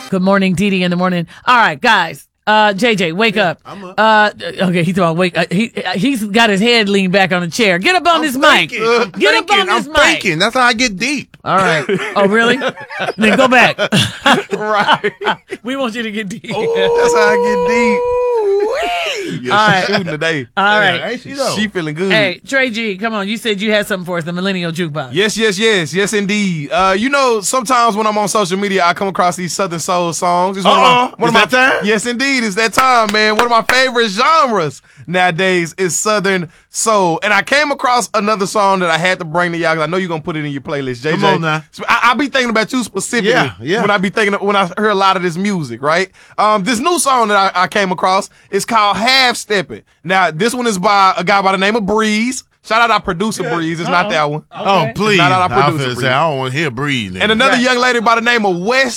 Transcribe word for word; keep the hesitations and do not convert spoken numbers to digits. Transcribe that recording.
Good morning, Dee Dee in the morning. All right, guys. Uh, J J, wake Yeah, up. I'm up. Uh, okay, he's about wake. Uh, he uh, he's got his head leaned back on the chair. Get up on I'm this thinking, mic. I'm Get up thinking, on this I'm mic. thinking. That's how I get deep. All right. Oh, really? Then go back. Right. We want you to get deep. That's how I get deep. Yeah, All she's right. shooting today. All Yeah, right. ain't she though? She feeling good. Hey, Trey G, come on. You said you had something for us, the Millennial Jukebox. Yes, yes, yes, yes, indeed. Uh, you know, sometimes when I'm on social media, I come across these Southern Soul songs. It's one of Uh-uh. my, one Is of that my, time? Yes, indeed, it's that time, man. One of my favorite genres nowadays is Southern Soul, and I came across another song that I had to bring to y'all because I know you're gonna put it in your playlist, J J. Come on now. So I, I be thinking about you specifically. Yeah, yeah. When I be thinking when I hear a lot of this music, right? Um, this new song that I, I came across is called Half Steppin'. Now, this one is by a guy by the name of Breeze. Shout out our producer Breeze. It's Uh-oh. not that one. Oh, please. Not out our I producer, was Breeze. say, I don't want to hear breathing. And another Right. young lady by the name of West